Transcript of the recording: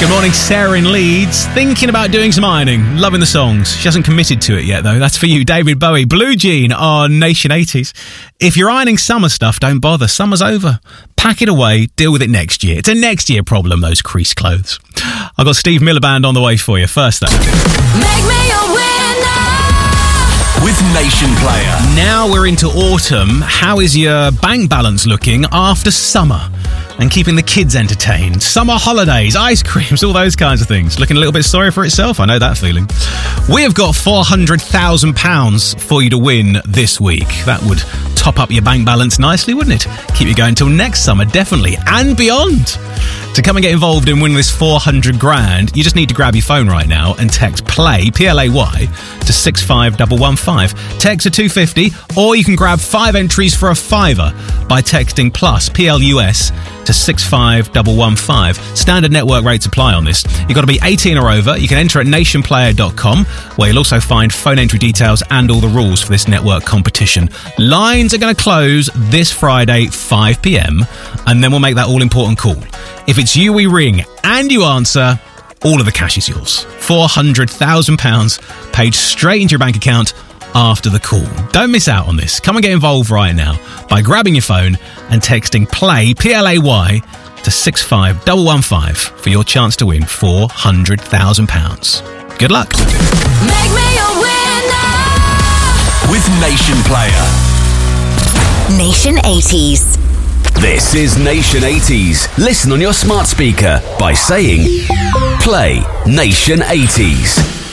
Good morning, Sarah in Leeds. Thinking about doing some ironing. Loving the songs. She hasn't committed to it yet, though. That's for you, David Bowie. Blue Jean on Nation 80s. If you're ironing summer stuff, don't bother. Summer's over. Pack it away. Deal with it next year. It's a next year problem, those creased clothes. I've got Steve Miller Band on the way for you. First, though. Make me a winner with Nation Player. Now we're into autumn. How is your bank balance looking after summer? And keeping the kids entertained. Summer holidays, ice creams, all those kinds of things. Looking a little bit sorry for itself. I know that feeling. We have got £400,000 for you to win this week. That would top up your bank balance nicely, wouldn't it? Keep you going till next summer, definitely, and beyond. To come and get involved in winning this 400 grand, you just need to grab your phone right now and text PLAY, P-L-A-Y, to 65115. Text to 250, or you can grab 5 entries for a fiver by texting plus, P-L-U-S, to 65115. Standard network rates apply on this. You've got to be 18 or over. You can enter at nationplayer.com, where you'll also find phone entry details and all the rules for this network competition. Lines are going to close this Friday, 5 p.m, and then we'll make that all-important call. If it's you we ring and you answer, all of the cash is yours. £400,000 paid straight into your bank account after the call. Don't miss out on this. Come and get involved right now by grabbing your phone and texting PLAY, P-L-A-Y, to 65115 for your chance to win £400,000. Good luck. Make me a winner with Nation Player. Nation 80s. This is Nation 80s. Listen on your smart speaker by saying Play Nation 80s.